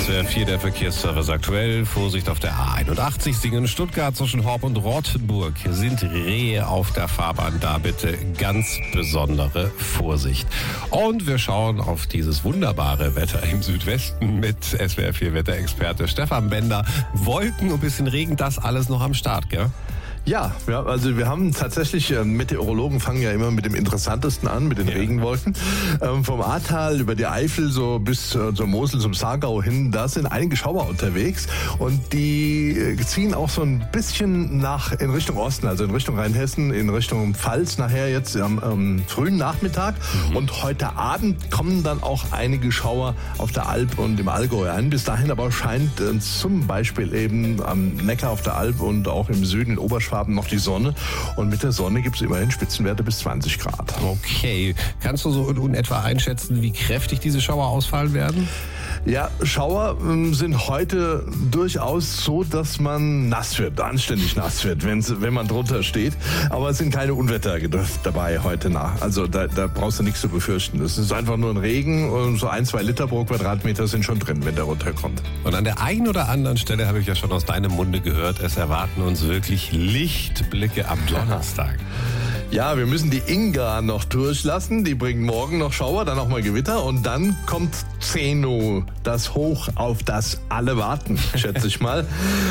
SWR 4, der Verkehrsservice aktuell. Vorsicht auf der A81, Singen, Stuttgart zwischen Horb und Rottenburg sind Rehe auf der Fahrbahn. Da bitte ganz besondere Vorsicht. Und wir schauen auf dieses wunderbare Wetter im Südwesten mit SWR 4 Wetterexperte Stefan Bender. Wolken und ein bisschen Regen, das alles noch am Start, gell? Ja, also wir haben tatsächlich, Meteorologen fangen ja immer mit dem Interessantesten an, mit den Regenwolken. Vom Ahrtal über die Eifel so bis zur Mosel, zum Saargau hin, da sind einige Schauer unterwegs und die ziehen auch so ein bisschen in Richtung Osten, also in Richtung Rheinhessen, in Richtung Pfalz nachher jetzt am frühen Nachmittag. Und heute Abend kommen dann auch einige Schauer auf der Alp und im Allgäu ein. Bis dahin aber scheint zum Beispiel eben am Neckar auf der Alp und auch im Süden in Oberschwaben noch die Sonne und mit der Sonne gibt es immerhin Spitzenwerte bis 20 Grad. Okay, kannst du so in etwa einschätzen, wie kräftig diese Schauer ausfallen werden? Ja, Schauer sind heute durchaus so, dass man nass wird, anständig nass wird, wenn man drunter steht. Aber es sind keine Unwetter dabei heute nach. Also da brauchst du nichts zu befürchten. Es ist einfach nur ein Regen und so 1-2 Liter pro Quadratmeter sind schon drin, wenn der runterkommt. Und an der einen oder anderen Stelle habe ich ja schon aus deinem Munde gehört, es erwarten uns wirklich Lichtblicke am Donnerstag. Ja, wir müssen die Inga noch durchlassen. Die bringt morgen noch Schauer, dann auch mal Gewitter. Und dann kommt Zeno, das Hoch, auf das alle warten, schätze ich mal.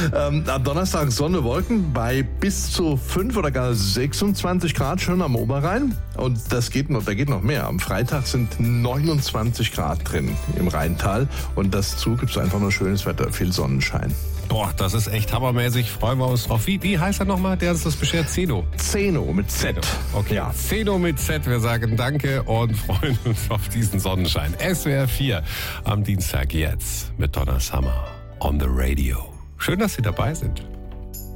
Am Donnerstag Sonne, Wolken bei bis zu 5 oder gar 26 Grad schon am Oberrhein. Und da geht noch mehr. Am Freitag sind 29 Grad drin im Rheintal. Und dazu gibt es einfach nur schönes Wetter, viel Sonnenschein. Boah, das ist echt hammermäßig. Freuen wir uns drauf. Wie heißt er nochmal? Der ist das beschert. Zeno. Zeno mit Z. Okay. Ja. Zeno mit Z. Wir sagen Danke und freuen uns auf diesen Sonnenschein. SWR 4 am Dienstag jetzt mit Donna Summer on the Radio. Schön, dass Sie dabei sind.